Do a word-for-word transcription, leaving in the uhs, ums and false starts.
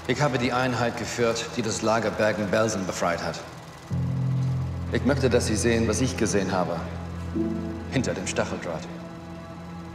Ich habe die Einheit geführt, die das Lager Bergen-Belsen befreit hat. Ich möchte, dass Sie sehen, was ich gesehen habe. Hinter dem Stacheldraht.